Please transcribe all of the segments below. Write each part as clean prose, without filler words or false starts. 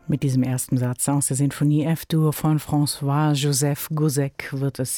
Mit diesem ersten Satz aus der Sinfonie F-Dur von François-Joseph Gossec wird es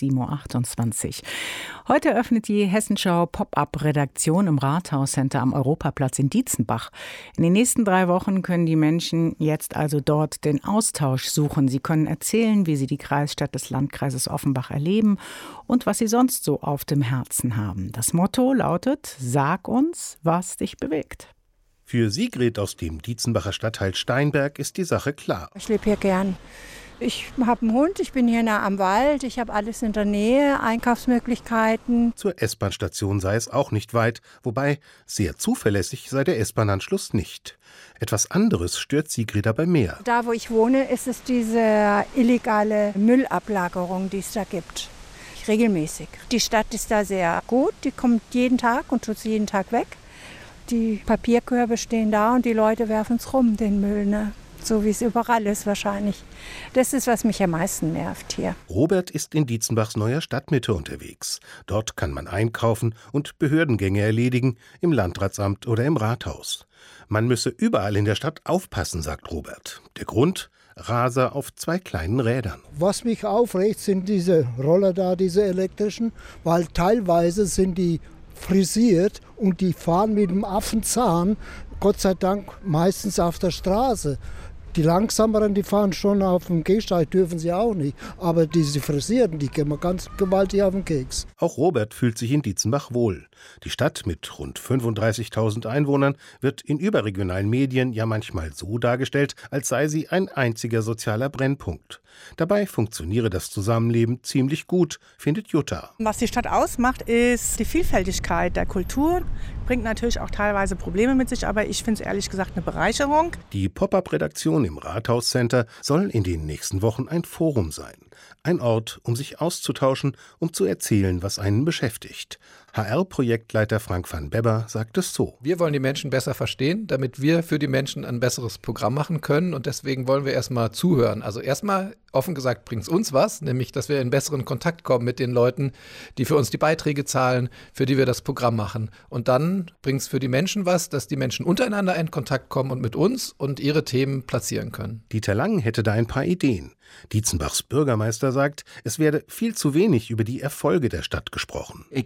7.28 Uhr. Heute öffnet die Hessenschau Pop-up-Redaktion im Rathauscenter am Europaplatz in Dietzenbach. In den nächsten 3 Wochen können die Menschen jetzt also dort den Austausch suchen. Sie können erzählen, wie sie die Kreisstadt des Landkreises Offenbach erleben und was sie sonst so auf dem Herzen haben. Das Motto lautet: Sag uns, was dich bewegt. Für Sigrid aus dem Dietzenbacher Stadtteil Steinberg ist die Sache klar. Ich lebe hier gern. Ich habe einen Hund, ich bin hier nah am Wald, ich habe alles in der Nähe, Einkaufsmöglichkeiten. Zur S-Bahn-Station sei es auch nicht weit, wobei sehr zuverlässig sei der S-Bahn-Anschluss nicht. Etwas anderes stört Sigrid aber mehr. Da, wo ich wohne, ist es diese illegale Müllablagerung, die es da gibt. Regelmäßig. Die Stadt ist da sehr gut, die kommt jeden Tag und tut sie jeden Tag weg. Die Papierkörbe stehen da und die Leute werfen es rum, den Müll, ne? So wie es überall ist wahrscheinlich. Das ist, was mich am meisten nervt hier. Robert ist in Dietzenbachs neuer Stadtmitte unterwegs. Dort kann man einkaufen und Behördengänge erledigen, im Landratsamt oder im Rathaus. Man müsse überall in der Stadt aufpassen, sagt Robert. Der Grund? Raser auf 2 kleinen Rädern. Was mich aufregt, sind diese Roller da, diese elektrischen, weil teilweise sind die frisiert und die fahren mit dem Affenzahn, Gott sei Dank meistens auf der Straße. Die Langsameren, die fahren schon auf dem Gehsteig, dürfen sie auch nicht. Aber diese Frisierten, die gehen mir ganz gewaltig auf den Keks. Auch Robert fühlt sich in Dietzenbach wohl. Die Stadt mit rund 35.000 Einwohnern wird in überregionalen Medien ja manchmal so dargestellt, als sei sie ein einziger sozialer Brennpunkt. Dabei funktioniere das Zusammenleben ziemlich gut, findet Jutta. Was die Stadt ausmacht, ist die Vielfältigkeit der Kultur. Bringt natürlich auch teilweise Probleme mit sich, aber ich finde es ehrlich gesagt eine Bereicherung. Die Pop-up-Redaktion im Rathauscenter soll in den nächsten Wochen ein Forum sein. Ein Ort, um sich auszutauschen, um zu erzählen, was einen beschäftigt. HR-Projektleiter Frank van Bebber sagt es so. Wir wollen die Menschen besser verstehen, damit wir für die Menschen ein besseres Programm machen können. Und deswegen wollen wir erstmal zuhören. Also erstmal, offen gesagt, bringt es uns was, nämlich, dass wir in besseren Kontakt kommen mit den Leuten, die für uns die Beiträge zahlen, für die wir das Programm machen. Und dann bringt es für die Menschen was, dass die Menschen untereinander in Kontakt kommen und mit uns und ihre Themen platzieren können. Dieter Lang hätte da ein paar Ideen. Dietzenbachs Bürgermeister sagt, es werde viel zu wenig über die Erfolge der Stadt gesprochen. Ich